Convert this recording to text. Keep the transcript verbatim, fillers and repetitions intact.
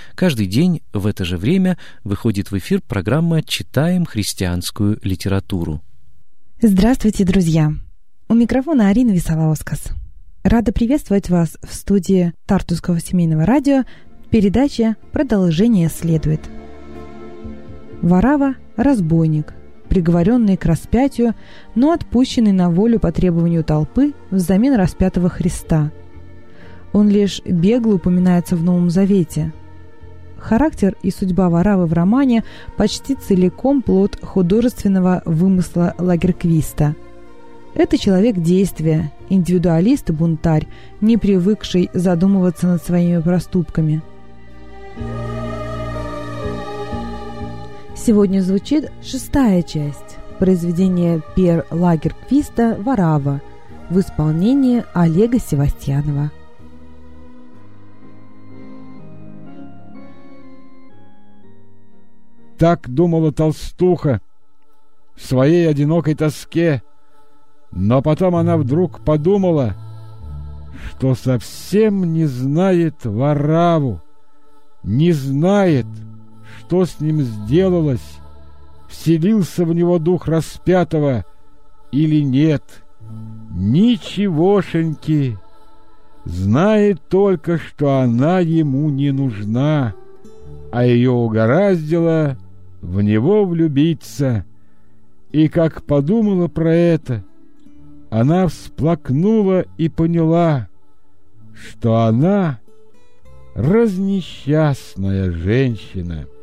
Каждый день в это же время выходит в эфир программа «Читаем христианскую литературу». Здравствуйте, друзья! У микрофона Арина Висолаускас. Рада приветствовать вас в студии Тартусского семейного радио. Передача «Продолжение следует». Варава – разбойник, приговоренный к распятию, но отпущенный на волю по требованию толпы взамен распятого Христа. Он лишь бегло упоминается в Новом Завете. Характер и судьба Варавы в романе почти целиком плод художественного вымысла Лагерквиста. Это человек действия, индивидуалист и бунтарь, не привыкший задумываться над своими проступками. Сегодня звучит шестая часть произведения Пьер Лагерквиста «Варава» в исполнении Олега Севастьянова. Так думала толстуха в своей одинокой тоске, но потом она вдруг подумала, что совсем не знает Вараву, не знает, что с ним сделалось, вселился в него дух распятого или нет. Ничегошеньки. Знает только, что она ему не нужна, а ее угораздило в него влюбиться. И как подумала про это, она всплакнула и поняла, что она разнесчастная женщина.